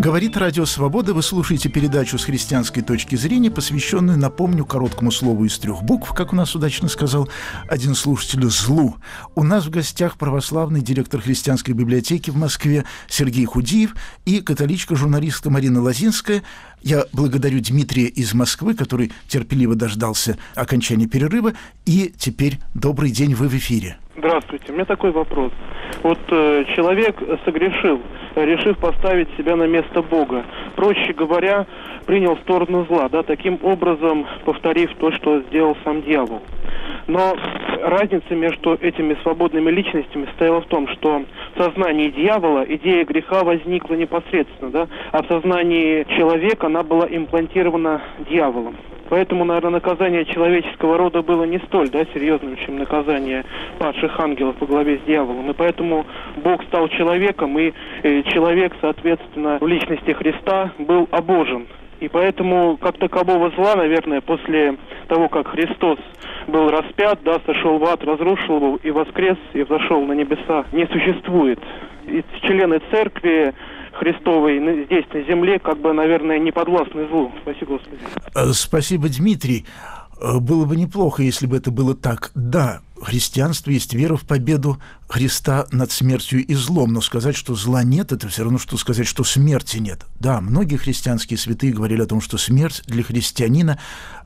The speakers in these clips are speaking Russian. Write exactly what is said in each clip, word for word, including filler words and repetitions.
Говорит Радио Свобода. Вы слушаете передачу с христианской точки зрения, посвященную, напомню, короткому слову из трех букв, как у нас удачно сказал один слушатель, злу. У нас в гостях православный директор христианской библиотеки в Москве Сергей Худиев и католичка-журналистка Марина Лозинская. Я благодарю Дмитрия из Москвы, который терпеливо дождался окончания перерыва. И теперь добрый день, вы в эфире. Здравствуйте. У меня такой вопрос. Вот э, человек согрешил, решив поставить себя на место Бога. Проще говоря, принял сторону зла, да, таким образом повторив то, что сделал сам дьявол. Но разница между этими свободными личностями стояла в том, что в сознании дьявола идея греха возникла непосредственно, да, а в сознании человека она была имплантирована дьяволом. Поэтому, наверное, наказание человеческого рода было не столь, да, серьезным, чем наказание падших ангелов во главе с дьяволом. И поэтому Бог стал человеком, и э, человек, соответственно, в личности Христа был обожен. И поэтому, как такового зла, наверное, после того, как Христос был распят, да, сошел в ад, разрушил его и воскрес, и взошел на небеса, не существует. И члены церкви Христовой здесь, на земле, как бы, наверное, не подвластны злу. Спасибо, Господи. Спасибо, Дмитрий. Было бы неплохо, если бы это было так. Да, христианство есть вера в победу Христа над смертью и злом, но сказать, что зла нет, это все равно, что сказать, что смерти нет. Да, многие христианские святые говорили о том, что смерть для христианина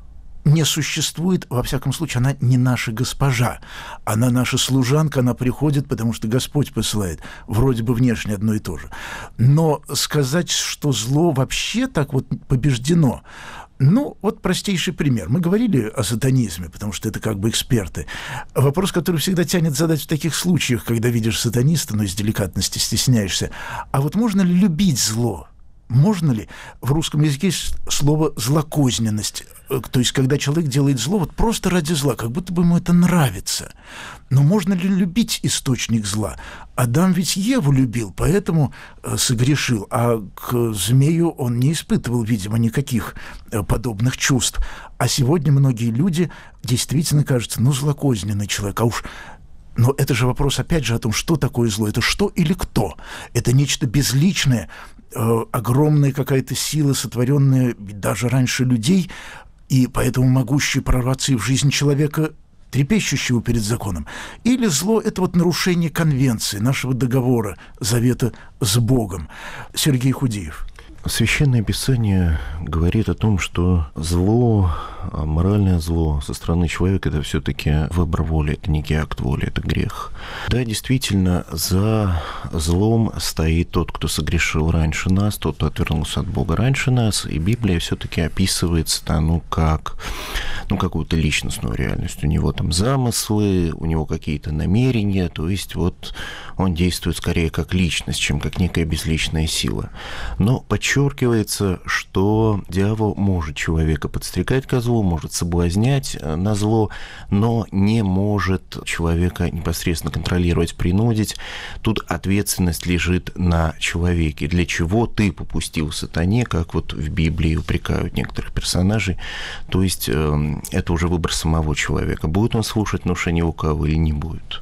не существует, во всяком случае, она не наша госпожа. Она наша служанка, она приходит, потому что Господь посылает. Вроде бы внешне одно и то же. Но сказать, что зло вообще так вот побеждено, ну, вот простейший пример. Мы говорили о сатанизме, потому что это как бы эксперты. Вопрос, который всегда тянет задать в таких случаях, когда видишь сатаниста, но из деликатности стесняешься. А вот можно ли любить зло? Можно ли? В русском языке есть слово «злокозненность». То есть, когда человек делает зло вот просто ради зла, как будто бы ему это нравится. Но можно ли любить источник зла? Адам ведь Еву любил, поэтому согрешил, а к змею он не испытывал, видимо, никаких подобных чувств. А сегодня многие люди действительно кажутся, ну, злокозненный человек, а уж... Но это же вопрос, опять же, о том, что такое зло. Это что или кто? Это нечто безличное, э, огромная какая-то сила, сотворенная даже раньше людей, и поэтому могущая прорваться и в жизнь человека, трепещущего перед законом. Или зло – это вот нарушение конвенции, нашего договора, завета с Богом. Сергей Худиев. Священное Писание говорит о том, что зло, моральное зло со стороны человека – это все-таки выбор воли, это не акт воли, это грех. Да, действительно, за злом стоит тот, кто согрешил раньше нас, тот, кто отвернулся от Бога раньше нас, и Библия все-таки описывает сатану как ну, какую-то личностную реальность. У него там замыслы, у него какие-то намерения, то есть вот он действует скорее как личность, чем как некая безличная сила. Но подчеркивается, что дьявол может человека подстрекать ко злу, может соблазнять на зло, но не может человека непосредственно контролировать, принудить. Тут ответственность лежит на человеке. Для чего ты попустил сатане, как вот в Библии упрекают некоторых персонажей. То есть это уже выбор самого человека. Будет он слушать внушение лукавого или не будет.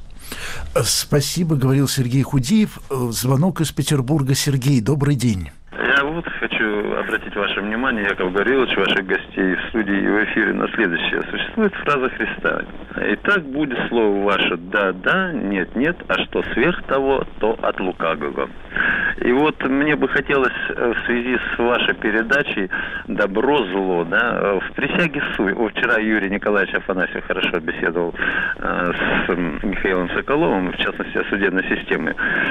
Спасибо, говорил Сергей Худиев. Звонок из Петербурга. Сергей, добрый день. Я вот хочу обратить ваше внимание, Яков Гаврилович, ваших гостей в студии и в эфире на следующее. Существует фраза Христа. «Итак будет слово ваше да, да, нет, нет, а что сверх того, то от лукавого». И вот мне бы хотелось в связи с вашей передачей «Добро, зло», да, в присяге суд. Вчера Юрий Николаевич Афанасьев хорошо беседовал с Михаилом Соколовым, в частности, о судебной системе.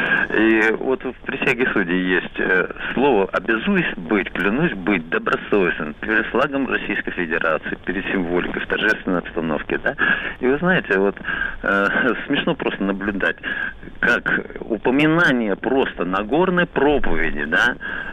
И вот в присяге судей есть слово «обязуюсь быть, клянусь быть добросовестным перед флагом Российской Федерации, перед символикой, в торжественной обстановке». Да? И вы знаете, вот э, смешно просто наблюдать, как упоминание просто Нагорной проповеди, да,